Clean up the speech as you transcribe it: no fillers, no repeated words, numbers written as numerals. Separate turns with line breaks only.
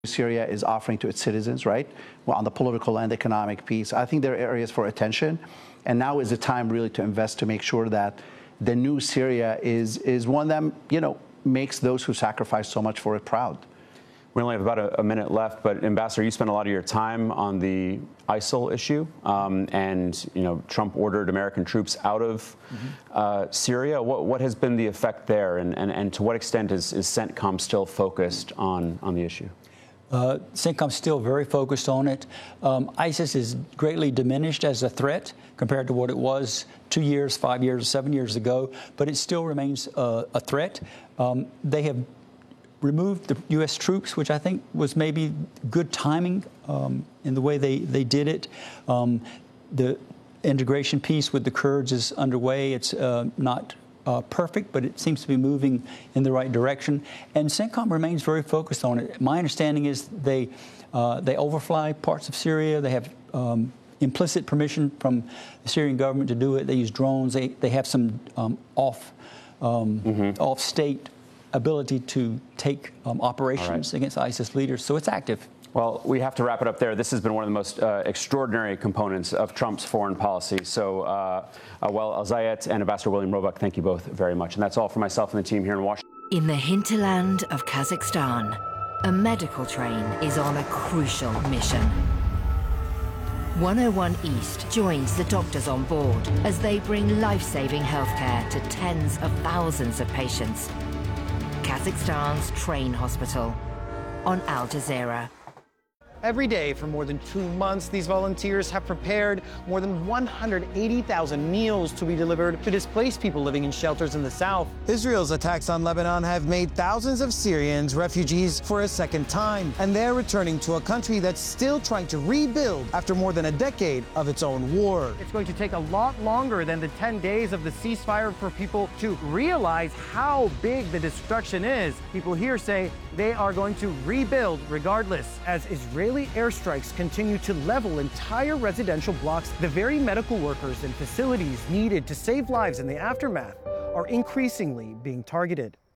Syria is offering to its citizens, right? Well, on the political and economic piece, I think there are areas for attention. And now is the time really to invest to make sure that the new Syria is one that, makes those who sacrifice so much for it proud.
We only have about a minute left, but Ambassador, you spent a lot of your time on the ISIL issue, and Trump ordered American troops out of Syria. What has been the effect there, and to what extent is CENTCOM still focused on the issue?
CENTCOM's still very focused on it. ISIS is greatly diminished as a threat compared to what it was 2 years, 5 years, 7 years ago, but it still remains a threat. They have removed the U.S. troops, which I think was maybe good timing in the way they did it. The integration piece with the Kurds is underway. It's not perfect, but it seems to be moving in the right direction. And CENTCOM remains very focused on it. My understanding is they overfly parts of Syria. They have implicit permission from the Syrian government to do it. They use drones. They have some off-state ability to take operations against ISIS leaders. So it's active.
Well, we have to wrap it up there. This has been one of the most extraordinary components of Trump's foreign policy. So, Awal Al-Zayat and Ambassador William Roebuck, thank you both very much. And that's all for myself and the team here in Washington.
In the hinterland of Kazakhstan, a medical train is on a crucial mission. 101 East joins the doctors on board as they bring life-saving healthcare to tens of thousands of patients. Kazakhstan's train hospital on Al Jazeera.
Every day for more than 2 months, these volunteers have prepared more than 180,000 meals to be delivered to displaced people living in shelters in the south. Israel's attacks on Lebanon have made thousands of Syrians refugees for a second time, and they're returning to a country that's still trying to rebuild after more than a decade of its own war. It's going to take a lot longer than the 10 days of the ceasefire for people to realize how big the destruction is. People here say they are going to rebuild regardless, as Israeli airstrikes continue to level entire residential blocks. The very medical workers and facilities needed to save lives in the aftermath are increasingly being targeted.